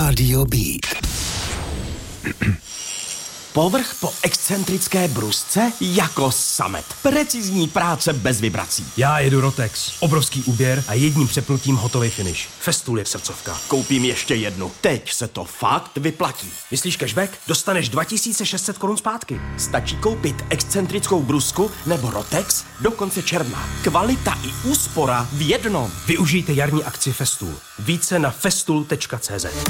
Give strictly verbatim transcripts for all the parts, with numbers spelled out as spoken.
Rádio Beat. Povrch po excentrické brusce jako samet. Precizní práce bez vibrací. Já jedu Rotex. Obrovský úběr a jedním přepnutím hotový finish. Festool je srdcovka. Koupím ještě jednu. Teď se to fakt vyplatí. Myslíš cashback? Dostaneš dva tisíce šest set korun zpátky. Stačí koupit excentrickou brusku nebo Rotex do konce června. Kvalita i úspora v jednom. Využijte jarní akci Festool. Více na festool tečka cé zet.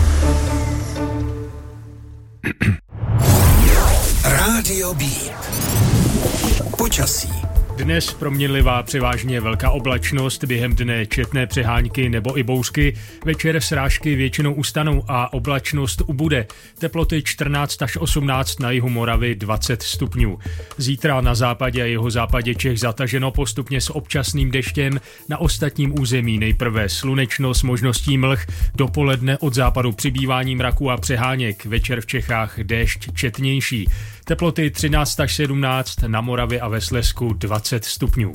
Rádio Beat. Počasí. Dnes proměnlivá převážně velká oblačnost, během dne četné přehánky nebo i bouřky, večer srážky většinou ustanou a oblačnost ubude. Teploty čtrnáct až osmnáct, na jihu Moravy dvacet stupňů. Zítra na západě a jihozápadě Čech zataženo postupně s občasným deštěm, na ostatním území nejprve slunečno s možností mlh, dopoledne od západu přibývání mraků a přeháněk, večer v Čechách déšť četnější. Teploty třináct až sedmnáct, na Moravě a ve Slezsku dvacet stupňů.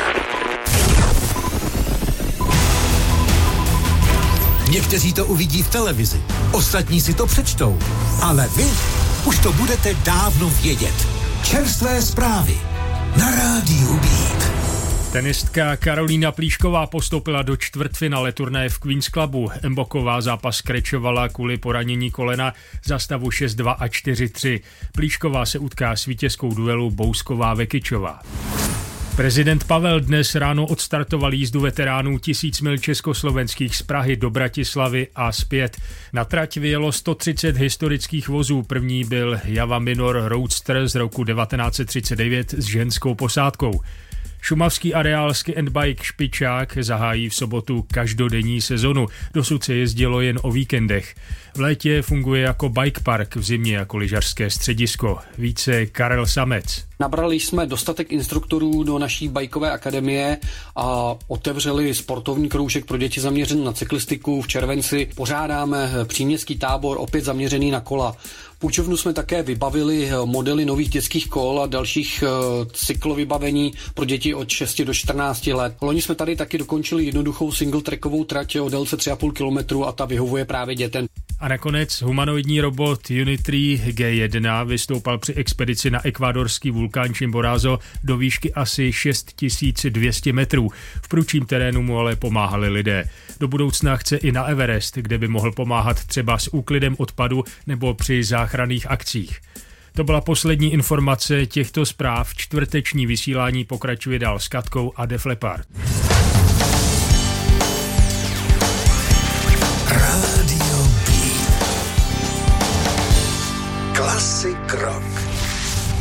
Někteří to uvidí v televizi, ostatní si to přečtou, ale vy už to budete dávno vědět. Čerstvé zprávy na Rádiu Beat. Tenistka Karolína Plíšková postoupila do čtvrtfinále turnaje v Queen's Clubu. Mboková zápas skrečovala kvůli poranění kolena za stavu šest dva a čtyři tři. Plíšková se utká s vítězkou duelu Bousková-Vekičová. Prezident Pavel dnes ráno odstartoval jízdu veteránů tisíc mil československých z Prahy do Bratislavy a zpět. Na trať vyjelo sto třicet historických vozů. První byl Java Minor Roadster z roku devatenáct set třicet devět s ženskou posádkou. Šumavský areál ski and bike Špičák zahájí v sobotu každodenní sezonu. Dosud se jezdilo jen o víkendech. V létě funguje jako bike park, v zimě jako lyžařské středisko. Více Karel Samec. Nabrali jsme dostatek instruktorů do naší bajkové akademie a otevřeli sportovní kroužek pro děti zaměřený na cyklistiku. V červenci pořádáme příměstský tábor opět zaměřený na kola. Půjčovnu jsme také vybavili modely nových dětských kol a dalších cyklovybavení pro děti od šesti do čtrnácti let. Loni jsme tady taky dokončili jednoduchou single trackovou trať o délce tři a půl kilometru a ta vyhovuje právě dětem. A nakonec humanoidní robot Unitree G jedna vystoupal při expedici na ekvádorský vulkán Chimborazo do výšky asi šest tisíc dvě stě metrů. V prudším terénu mu ale pomáhali lidé. Do budoucna chce i na Everest, kde by mohl pomáhat třeba s úklidem odpadu nebo při záchranných akcích. To byla poslední informace těchto zpráv. Čtvrteční vysílání pokračuje dál s Katkou a Def Leppard. Rádio Beat. Classic rock.